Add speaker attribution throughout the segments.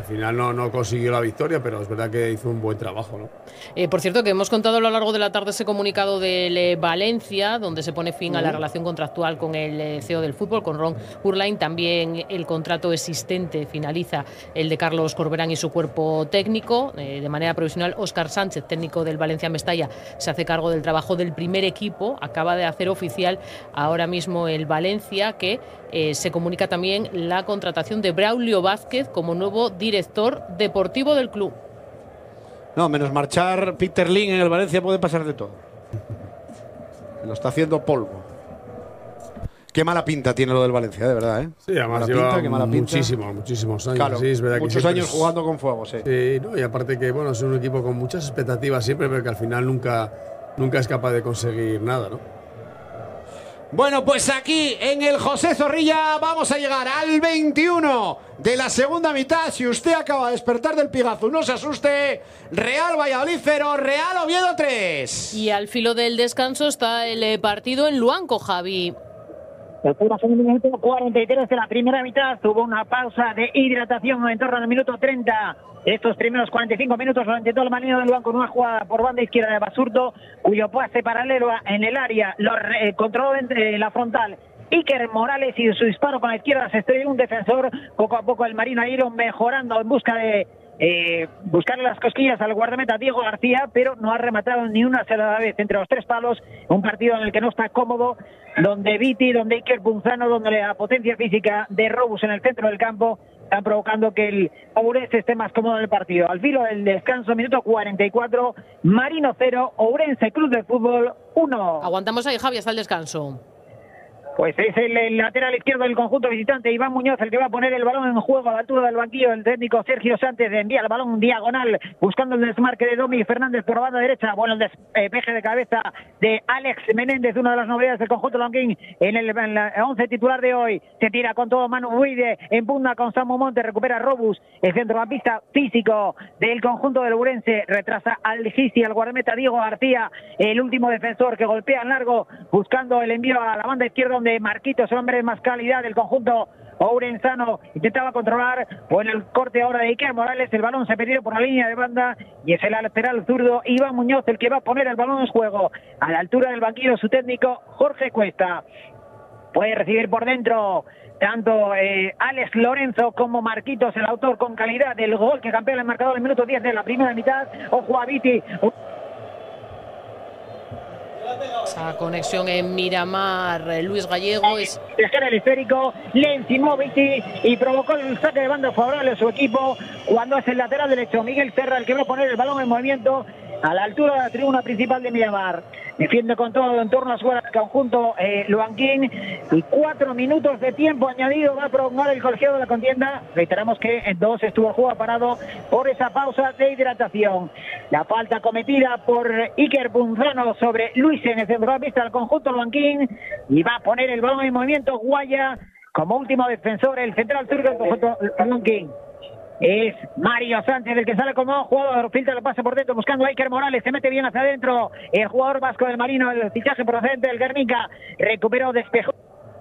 Speaker 1: final no consiguió la victoria, pero es verdad que hizo un buen trabajo, ¿no?
Speaker 2: Por cierto, que hemos contado a lo largo de la tarde ese comunicado del Valencia, donde se pone fin a la relación contractual con el CEO del fútbol, con Ron Urlain. También el contrato existente finaliza, el de Carlos Corberán y su cuerpo técnico. De manera provisional, Óscar Sánchez, técnico del Valencia Mestalla, se hace cargo del trabajo del primer equipo. Acaba de hacer oficial ahora mismo el Valencia que se comunica también la contratación de Braulio Vázquez como nuevo director deportivo del club.
Speaker 3: No, menos marchar Peter Lim en el Valencia puede pasar de todo. Lo está haciendo polvo. Qué mala pinta tiene lo del Valencia, de verdad, ¿eh?
Speaker 1: Sí, además
Speaker 3: mala
Speaker 1: lleva
Speaker 3: pinta, qué mala pinta.
Speaker 1: muchísimos años.
Speaker 3: Claro,
Speaker 1: sí, es verdad
Speaker 3: muchos
Speaker 1: que
Speaker 3: años jugando con fuego, sí.
Speaker 1: Sí, ¿no? Y aparte que, bueno, es un equipo con muchas expectativas siempre, pero que al final nunca es capaz de conseguir nada, ¿no?
Speaker 3: Bueno, pues aquí en el José Zorrilla vamos a llegar al 21 de la segunda mitad. Si usted acaba de despertar del pigazo, no se asuste. Real Valladolid 0, Real Oviedo 3.
Speaker 2: Y al filo del descanso está el partido en Luanco, Javi.
Speaker 4: Después del minuto 43 de la primera mitad tuvo una pausa de hidratación en torno al minuto 30. Estos primeros 45 minutos lo intentó el Marino del Luanco con una jugada por banda izquierda de Basurto, cuyo pase paralelo en el área lo controló entre la frontal Iker Morales y su disparo con la izquierda se estrelló un defensor. Poco a poco el Marino ha ido mejorando en busca de buscarle las cosquillas al guardameta Diego García, pero no ha rematado ni una sola vez entre los tres palos. Un partido en el que no está cómodo, donde Viti, donde Iker Punzano, donde la potencia física de Robus en el centro del campo están provocando que el Ourense esté más cómodo en el partido. Al filo del descanso, minuto 44, Marino 0, Ourense Club de Fútbol 1.
Speaker 2: Aguantamos ahí, Javi, hasta el descanso.
Speaker 4: Pues es el lateral izquierdo del conjunto visitante, Iván Muñoz, el que va a poner el balón en juego a la altura del banquillo. El técnico Sergio Sánchez envía el balón diagonal, buscando el desmarque de Domi Fernández por banda derecha. Bueno, el despeje de cabeza de Alex Menéndez, una de las novedades del conjunto lonquín en la 11 titular de hoy. Se tira con todo Manu Buide, en pugna con Samu Monte, recupera Robus, el centrocampista físico del conjunto del Ourense, retrasa al Gisi, al guardameta Diego García, el último defensor que golpea en largo, buscando el envío a la banda izquierda, donde Marquitos, el hombre de más calidad del conjunto ourensano, intentaba controlar. Bueno, el corte ahora de Iker Morales, el balón se perdió por la línea de banda y es el lateral zurdo Iván Muñoz el que va a poner el balón en juego a la altura del banquillo su técnico Jorge Cuesta. Puede recibir por dentro tanto Alex Lorenzo como Marquitos, el autor con calidad del gol que campeó el marcador en el minuto 10 de la primera mitad. Ojo a Viti.
Speaker 2: Esa conexión en Miramar, Luis Gallego es...
Speaker 4: El esférico, le encimó Viti y provocó el saque de banda favorable a su equipo cuando es el lateral derecho Miguel Serra el que va a poner el balón en movimiento a la altura de la tribuna principal de Miramar. Defiende con todo en torno a su conjunto luanquín y 4 minutos de tiempo añadido va a prolongar el colegiado de la contienda. Reiteramos que en 2 estuvo el juego parado por esa pausa de hidratación. La falta cometida por Iker Punzano sobre Luis en el centrocampista del conjunto luanquín y va a poner el balón en movimiento Guaya como último defensor, el central sur del conjunto luanquín. Es Mario Sánchez el que sale como jugador, filtra el pase por dentro buscando a Iker Morales, se mete bien hacia adentro el jugador vasco del Marino, el fichaje procedente del Guernica, recuperó, despejó.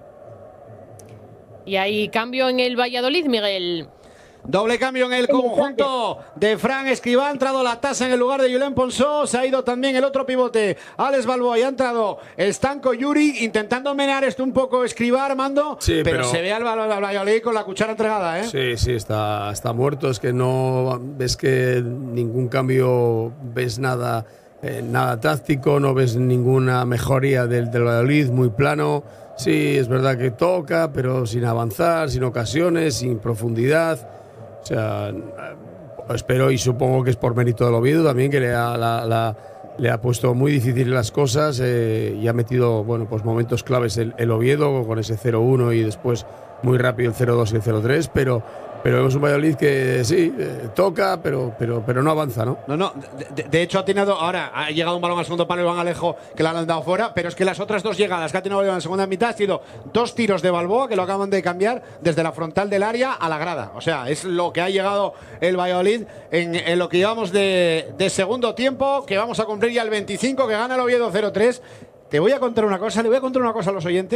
Speaker 2: Y hay cambio en el Valladolid, Miguel.
Speaker 3: Doble cambio en el conjunto de Fran Escribá. Ha entrado la tasa en el lugar de Julen Ponsó. Se ha ido también el otro pivote, Alex Balboa. Y ha entrado Stanko Yuri, intentando menear esto un poco Escribá, Armando. Sí, pero se ve al Valladolid con la cuchara entregada, ¿eh?
Speaker 1: Sí, está muerto. Es que no ves que ningún cambio, ves nada táctico, no ves ninguna mejoría del Valladolid, muy plano. Sí, es verdad que toca, pero sin avanzar, sin ocasiones, sin profundidad. O sea, espero y supongo que es por mérito del Oviedo también, que le ha puesto muy difíciles las cosas y ha metido pues momentos claves el Oviedo con ese 0-1 y después muy rápido el 0-2 y el 0-3, pero vemos un Valladolid que sí, toca, pero no avanza, ¿no?
Speaker 3: No, de hecho ha llegado un balón al segundo palo Iván Alejo que le han dado fuera, pero es que las otras dos llegadas que ha tenido en la segunda mitad han sido 2 tiros de Balboa que lo acaban de cambiar desde la frontal del área a la grada. O sea, es lo que ha llegado el Valladolid en lo que llevamos de segundo tiempo, que vamos a cumplir ya el 25, que gana el Oviedo 0-3. Le voy a contar una cosa a los oyentes.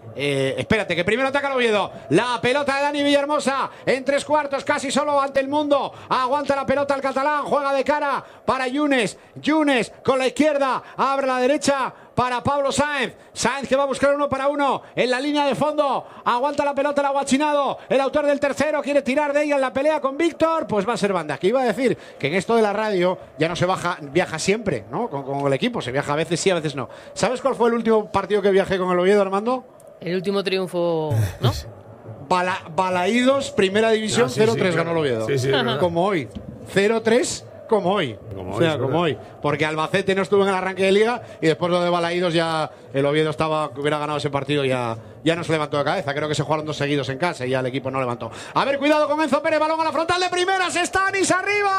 Speaker 3: Espérate, que primero ataca el Oviedo. La pelota de Dani Villahermosa en 3/4, casi solo ante el mundo. Aguanta la pelota el catalán, juega de cara para Yunes. Yunes con la izquierda, abre la derecha para Pablo Sáenz. Sáenz que va a buscar 1 para 1 en la línea de fondo. Aguanta la pelota el aguachinado. El autor del tercero quiere tirar de ella en la pelea con Víctor. Pues va a ser banda. Que iba a decir que en esto de la radio ya no se viaja siempre, ¿no? Con el equipo. Se viaja a veces sí, a veces no. ¿Sabes cuál fue el último partido que viajé con el Oviedo, Armando?
Speaker 2: El último triunfo, ¿no?
Speaker 3: Balaídos, primera división, 0-3 ganó el Oviedo.
Speaker 1: Sí,
Speaker 3: como hoy. 0-3 como hoy. Como hoy. Porque Albacete no estuvo en el arranque de liga y después lo de Balaídos ya el Oviedo hubiera ganado ese partido, ya no se levantó de cabeza. Creo que se jugaron 2 seguidos en casa y ya el equipo no levantó. A ver, cuidado con Enzo Pérez, balón a la frontal de primeras, Stanis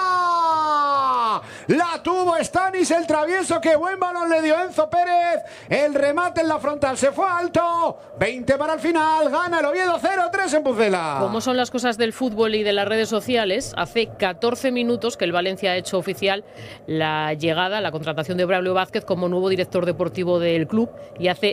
Speaker 3: arriba. La tuvo Stanis, el travieso, qué buen balón le dio Enzo Pérez. El remate en la frontal se fue alto. 20 para el final, gana el Oviedo 0-3 en Pucela.
Speaker 2: Como son las cosas del fútbol y de las redes sociales, hace 14 minutos que el Valencia ha hecho oficial la llegada, la contratación de Braulio Vázquez como nuevo director deportivo del club, y hace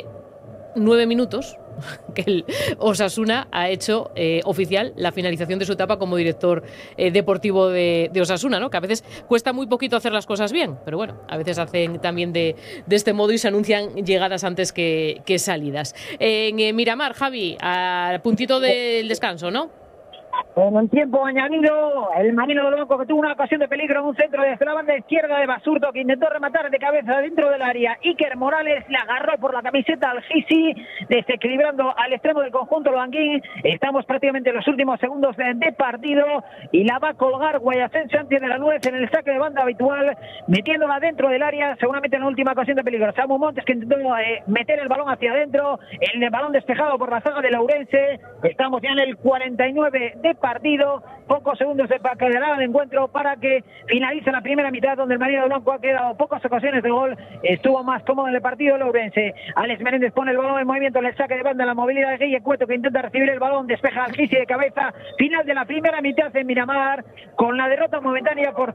Speaker 2: 9 minutos que el Osasuna ha hecho oficial la finalización de su etapa como director deportivo de Osasuna, ¿no? Que a veces cuesta muy poquito hacer las cosas bien, pero bueno, a veces hacen también de este modo y se anuncian llegadas antes que salidas. En Miramar, Javi, al puntito del descanso, ¿no?
Speaker 4: En el tiempo añadido, el Marino del Blanco, que tuvo una ocasión de peligro en un centro desde la banda izquierda de Basurto, que intentó rematar de cabeza dentro del área. Iker Morales la agarró por la camiseta al Gisi, desequilibrando al extremo del conjunto Loanguín. Estamos prácticamente en los últimos segundos de partido y la va a colgar Guayasense antes de la Nuez en el saque de banda habitual, metiéndola dentro del área, seguramente en la última ocasión de peligro. Samu Montes, que intentó meter el balón hacia adentro, el balón despejado por la zaga de Ourense. Estamos ya en el 49 de partido, pocos segundos de quedará el encuentro para que finalice la primera mitad, donde el Marino del Blanco ha quedado pocas ocasiones de gol, estuvo más cómodo en el partido el Ourense. Alex Menéndez pone el balón en movimiento en el saque de banda, la movilidad de Guille Cueto, que intenta recibir el balón, despeja al Gisi de cabeza. Final de la primera mitad en Miramar, con la derrota momentánea por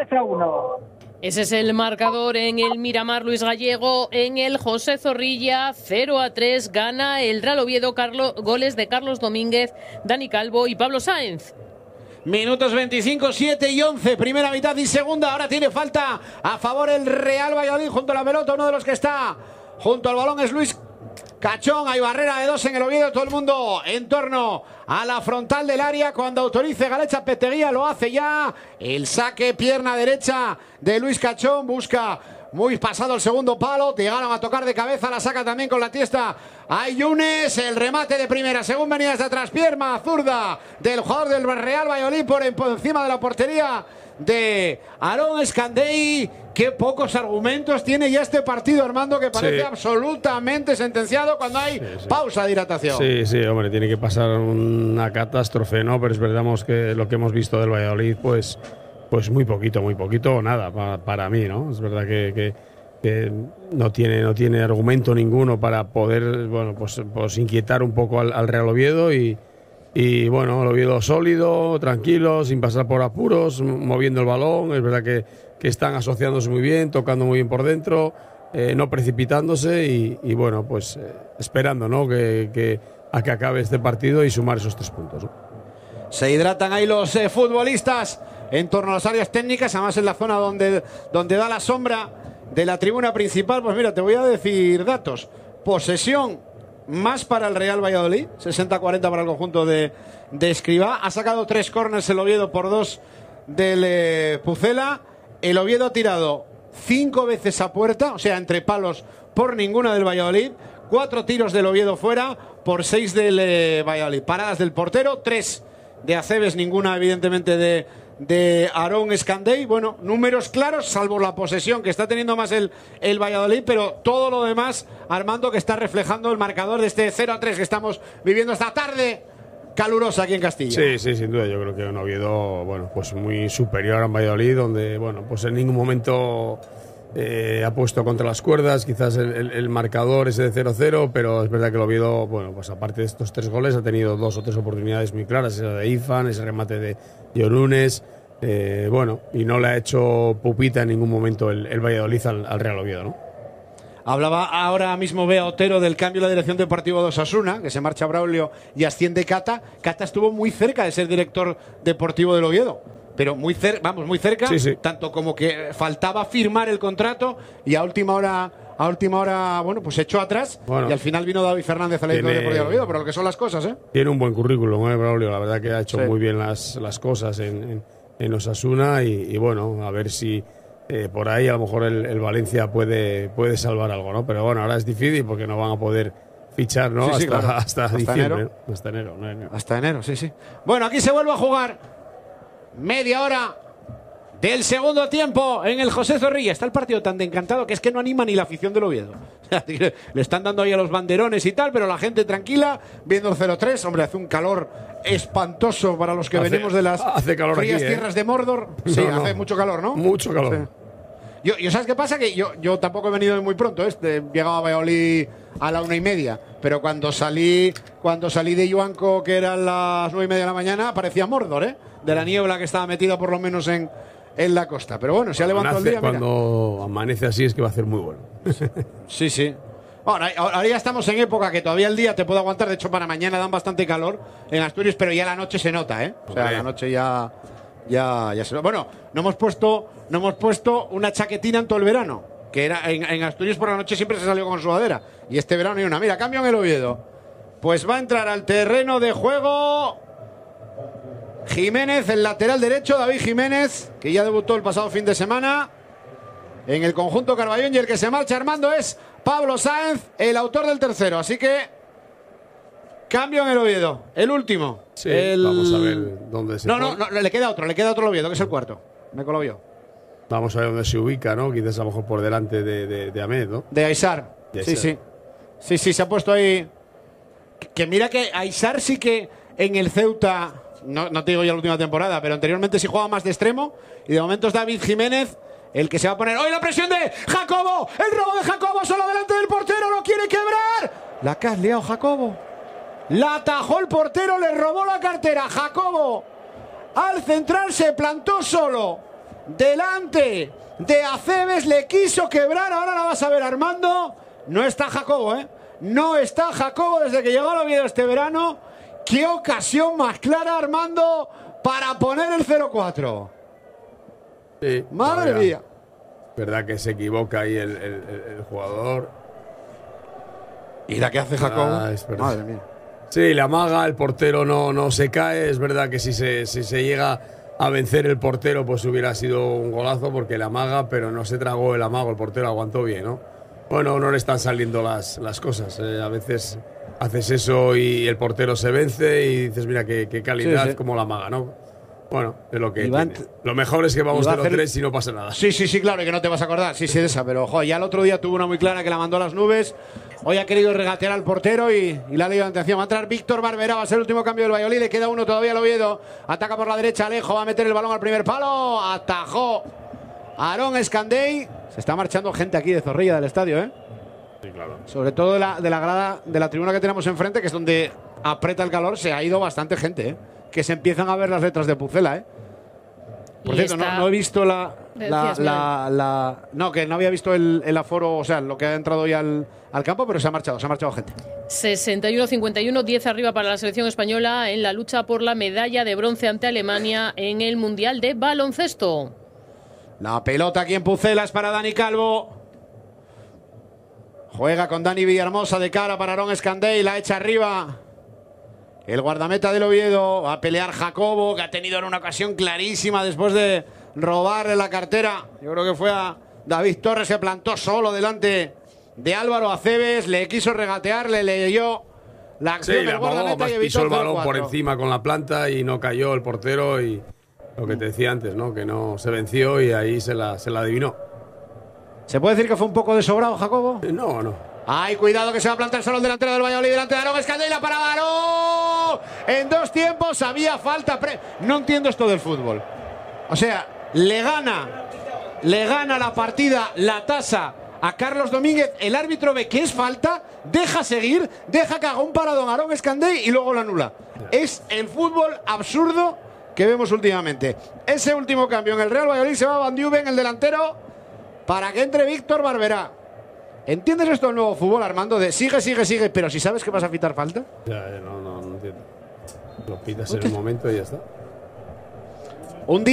Speaker 4: 0-1.
Speaker 2: Ese es el marcador en el Miramar, Luis Gallego. En el José Zorrilla, 0-3, gana el Real Oviedo. Goles de Carlos Domínguez, Dani Calvo y Pablo Sáenz.
Speaker 3: Minutos 25, 7 y 11, primera mitad y segunda. Ahora tiene falta a favor el Real Valladolid junto a la pelota. Uno de los que está junto al balón es Luis Cachón. Hay barrera de 2 en el Oviedo. Todo el mundo en torno a la frontal del área. Cuando autorice Galecha Peteguía lo hace ya. El saque, pierna derecha de Luis Cachón. Busca muy pasado el segundo palo. Llegaron a tocar de cabeza. La saca también con la tiesta a Yunes. El remate de primera según venía desde atrás. Pierna zurda del jugador del Real Valladolid por encima de la portería de Aarón Escandei. Qué pocos argumentos tiene ya este partido, Armando, que parece absolutamente sentenciado cuando hay pausa de hidratación.
Speaker 1: Sí, hombre, tiene que pasar una catástrofe, ¿no? Pero es verdad que lo que hemos visto del Valladolid, pues muy poquito o nada para mí, ¿no? Es verdad que no tiene argumento ninguno para poder, bueno, pues inquietar un poco al Real Oviedo y bueno, el Oviedo sólido, tranquilo, sin pasar por apuros, moviendo el balón. Es verdad que están asociándose muy bien, tocando muy bien por dentro, no precipitándose y bueno, pues esperando, ¿no? que acabe este partido y sumar esos 3 puntos, ¿no?
Speaker 3: Se hidratan ahí los futbolistas en torno a las áreas técnicas, además en la zona donde da la sombra de la tribuna principal. Pues mira, te voy a decir datos. Posesión más para el Real Valladolid, 60-40 para el conjunto de Escribá. Ha sacado 3 córners el Oviedo por 2 del Pucela. El Oviedo ha tirado 5 veces a puerta, o sea, entre palos, por ninguna del Valladolid. 4 tiros del Oviedo fuera por 6 del Valladolid. Paradas del portero, 3 de Aceves, ninguna evidentemente de Aarón Escandei. Bueno, números claros, salvo la posesión que está teniendo más el Valladolid, pero todo lo demás, Armando, que está reflejando el marcador de este 0-3 que estamos viviendo esta tarde calurosa aquí en Castilla. Sí,
Speaker 1: sin duda. Yo creo que un Oviedo, bueno, pues muy superior a un Valladolid, donde, bueno, pues en ningún momento ha puesto contra las cuerdas. Quizás el marcador ese de 0-0, pero es verdad que el Oviedo, bueno, pues aparte de estos 3 goles, ha tenido 2 o 3 oportunidades muy claras. Esa de Ifan, ese remate de Yorunes, bueno, y no le ha hecho pupita en ningún momento el Valladolid al Real Oviedo, ¿no?
Speaker 3: Hablaba ahora mismo Bea Otero del cambio de la dirección deportiva de Osasuna, que se marcha Braulio y asciende Cata. Cata estuvo muy cerca de ser director deportivo del Oviedo, pero muy cerca, muy cerca,
Speaker 1: sí.
Speaker 3: Tanto como que faltaba firmar el contrato y a última hora, bueno, pues echó atrás y al final vino David Fernández al director deportivo del Oviedo, pero lo que son las cosas, ¿eh?
Speaker 1: Tiene un buen currículum, Braulio, la verdad que ha hecho muy bien las cosas en Osasuna y bueno, a ver si por ahí a lo mejor el Valencia puede salvar algo, ¿no? Pero bueno, ahora es difícil porque no van a poder fichar, ¿no? Hasta diciembre,
Speaker 3: enero. Hasta enero, sí. Bueno, aquí se vuelve a jugar media hora del segundo tiempo en el José Zorrilla. Está el partido tan de encantado que es que no anima ni la afición del Oviedo. Le están dando ahí a los banderones y tal, pero la gente tranquila, viendo el 0-3. Hombre, hace un calor espantoso para los que venimos de las frías aquí, tierras de Mordor. Sí, hace mucho calor, ¿no?
Speaker 1: Mucho calor.
Speaker 3: Sí. Yo ¿sabes qué pasa? Que yo tampoco he venido muy pronto. Llegaba a Valladolid a la 1:30, pero cuando salí de Yuanco, que eran las 9:30 de la mañana, parecía Mordor, ¿eh? De la niebla que estaba metida por lo menos en la costa. Pero bueno, se ha levantado el día.
Speaker 1: Cuando amanece así es que va a ser muy bueno.
Speaker 3: Sí. Ahora ya estamos en época que todavía el día te puede aguantar. De hecho, para mañana dan bastante calor en Asturias, pero ya la noche se nota, ¿eh? O sea, la noche ya se nota. Bueno, no hemos puesto una chaquetina en todo el verano, que era en Asturias por la noche siempre se salió con sudadera. Y este verano ni una. Mira, cambio en el Oviedo. Pues va a entrar al terreno de juego Jiménez, el lateral derecho, David Jiménez, que ya debutó el pasado fin de semana en el conjunto Carballón, y el que se marcha, Armando, es Pablo Sáenz, el autor del tercero. Así que cambio en el Oviedo, el último.
Speaker 1: Sí, vamos a ver dónde se
Speaker 3: No, le queda otro el Oviedo, que es el cuarto. Me coló yo.
Speaker 1: Vamos a ver dónde se ubica, ¿no? Quizás a lo mejor por delante de Ahmed, ¿no?
Speaker 3: De Aysar. Sí, se ha puesto ahí. Que mira que Aysar sí que en el Ceuta, no te digo ya la última temporada, pero anteriormente sí jugaba más de extremo, y de momento es David Jiménez el que se va a poner. ¡Hoy la presión de Jacobo! ¡El robo de Jacobo solo delante del portero! ¡Lo quiere quebrar! La que has liado, Jacobo. La atajó el portero, le robó la cartera. Jacobo, al central, se plantó solo delante de Aceves, le quiso quebrar. Ahora la vas a ver, Armando. No está Jacobo, ¿eh? No está Jacobo desde que llegó al Oviedo este verano. ¡Qué ocasión más clara, Armando, para poner el 0-4!
Speaker 1: Sí,
Speaker 3: ¡Madre mía!
Speaker 1: Verdad que se equivoca ahí el jugador.
Speaker 3: ¿Y la que hace Jacobo?
Speaker 1: Madre mía. Sí, la amaga, el portero no se cae. Es verdad que si se llega a vencer el portero, pues hubiera sido un golazo, porque la amaga, pero no se tragó el amago, el portero aguantó bien, ¿no? Bueno, no le están saliendo las cosas. A veces haces eso y el portero se vence y dices, mira, qué calidad, sí. Como la maga, ¿no? Bueno, es lo que tiene. Lo mejor es que vamos 0-3 y no pasa nada.
Speaker 3: Sí, claro, y que no te vas a acordar. Sí, de esa, pero ya el otro día tuvo una muy clara que la mandó a las nubes. Hoy ha querido regatear al portero y la ha leído de atención. Va a entrar Víctor Barberá, va a ser el último cambio del Valladolid. Le queda uno todavía al Oviedo. Ataca por la derecha, Alejo, va a meter el balón al primer palo. Atajó Aarón Escandey. Se está marchando gente aquí de Zorrilla del estadio, ¿eh?
Speaker 1: Sí, claro.
Speaker 3: Sobre todo de la grada, de la tribuna que tenemos enfrente, que es donde aprieta el calor. Se ha ido bastante gente, ¿eh? Que se empiezan a ver las letras de Pucela, ¿eh? Por cierto, no he visto no, que no había visto el aforo, o sea, lo que ha entrado hoy al campo, pero se ha marchado gente.
Speaker 2: 61-51, 10 arriba para la selección española en la lucha por la medalla de bronce ante Alemania en el Mundial de Baloncesto.
Speaker 3: La pelota aquí en Pucela es para Dani Calvo. Juega con Dani Villahermosa de cara para Aarón Escandey, la echa arriba el guardameta del Oviedo. Va a pelear Jacobo, que ha tenido en una ocasión clarísima después de robarle la cartera. Yo creo que fue a David Torres, se plantó solo delante de Álvaro Aceves, le quiso regatear, le leyó la acción del guardameta y evitó
Speaker 1: pisó el balón por encima con la planta y no cayó el portero, y lo que te decía antes, ¿no? Que no se venció y ahí se la adivinó.
Speaker 3: ¿Se puede decir que fue un poco de sobrado, Jacobo?
Speaker 1: No.
Speaker 3: ¡Ay, cuidado, que se va a plantar solo el delantero del Valladolid, delante de Aarón Escandey, la para Aarón! En 2 tiempos había falta. No entiendo esto del fútbol. O sea, le gana la partida, la tasa a Carlos Domínguez. El árbitro ve que es falta, deja seguir, deja que haga un paradón a Aarón Escandey y luego lo anula. Es el fútbol absurdo que vemos últimamente. Ese último cambio en el Real Valladolid, se va Van Duven, el delantero, para que entre Víctor Barberá. ¿Entiendes esto del nuevo fútbol, Armando? De sigue, pero si sabes que vas a pitar falta.
Speaker 1: Ya, no entiendo. Lo pitas en el momento y ya está.